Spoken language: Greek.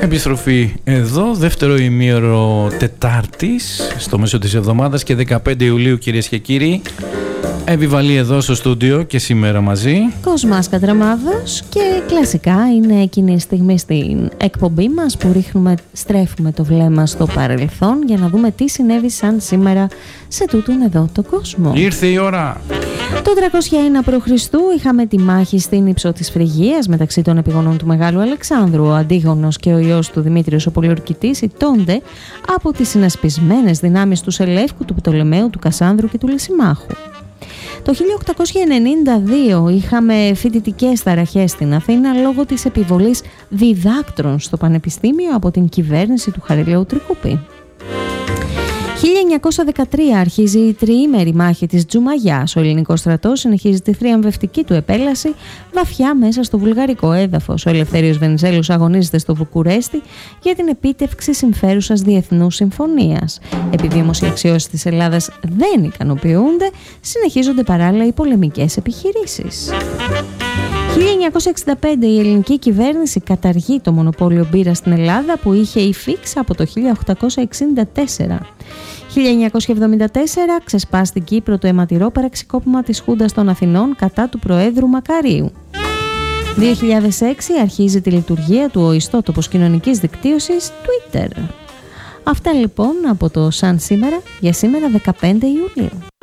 Επιστροφή εδώ, δεύτερο ημίωρο Τετάρτης, στο μέσο της εβδομάδας και 15 Ιουλίου, κυρίες και κύριοι. Επιβαλή εδώ στο στούντιο και σήμερα μαζί Κοσμάς Κατραμάδος, και κλασικά είναι εκείνη η στιγμή στην εκπομπή μας που στρέφουμε το βλέμμα στο παρελθόν για να δούμε τι συνέβη σαν σήμερα σε τούτον εδώ το κόσμο. Ήρθε η ώρα. Το 301 π.Χ. είχαμε τη μάχη στην ύψο της Φρυγίας μεταξύ των επιγονών του Μεγάλου Αλεξάνδρου. Ο Αντίγονος και ο ιός του Δημήτριος ο Πολιορκητής ηττώνται από τις συνασπισμένες δυνάμεις του Σελεύκου, του Πτολεμαίου, του Κασάνδρου και του Λυσιμάχου. Το 1892 είχαμε φοιτητικές ταραχές στην Αθήνα λόγω της επιβολής διδάκτρων στο Πανεπιστήμιο από την κυβέρνηση του Χαριλαίου Τρικούπη. 1913 αρχίζει η τριήμερη μάχη της Τζουμαγιάς. Ο ελληνικός στρατός συνεχίζει τη θριαμβευτική του επέλαση βαθιά μέσα στο βουλγαρικό έδαφος. Ο Ελευθέριος Βενιζέλος αγωνίζεται στο Βουκουρέστι για την επίτευξη συμφέρουσας διεθνούς συμφωνίας. Επειδή όμως οι αξιώσεις της Ελλάδας δεν ικανοποιούνται, συνεχίζονται παράλληλα οι πολεμικές επιχειρήσεις. 1965 η ελληνική κυβέρνηση καταργεί το μονοπόλιο μπύρας στην Ελλάδα που είχε υφήξει από το 1864. 1974 ξεσπά στην Κύπρο το αιματηρό πραξικόπημα της Χούντας των Αθηνών κατά του Προέδρου Μακαρίου. 2006 αρχίζει τη λειτουργία του ο ιστότοπος κοινωνικής δικτύωσης Twitter. Αυτά λοιπόν από το Σαν σήμερα για σήμερα 15 Ιουλίου.